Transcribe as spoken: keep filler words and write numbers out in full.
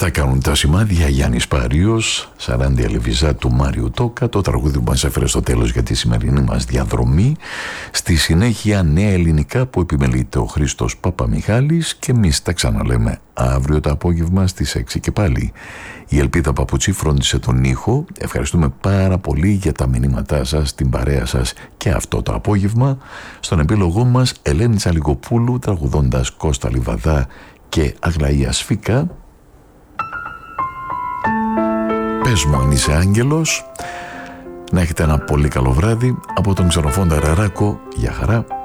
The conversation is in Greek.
Αυτά κάνουν τα σημάδια. Γιάννης Πάριος, Σαράντια Λεβιζά του Μάριου Τόκα, το τραγούδι που μας έφερε στο τέλος για τη σημερινή μας διαδρομή. Στη συνέχεια νέα ελληνικά που επιμελείται ο Χρήστος Παπαμιχάλης και εμείς τα ξαναλέμε αύριο το απόγευμα στις έξι και πάλι. Η Ελπίδα Παπουτσί φρόντισε τον ήχο. Ευχαριστούμε πάρα πολύ για τα μηνύματά σας, την παρέα σας και αυτό το απόγευμα. Στον επίλογό μας Ελένη Τσαλικοπούλου τραγουδώντας Κώστα Λιβαδά και Αγλαία Σφίκα. Πες μου αν είσαι άγγελος. Να έχετε ένα πολύ καλό βράδυ από τον Ξενοφόντα Ραράκο. Γεια χαρά.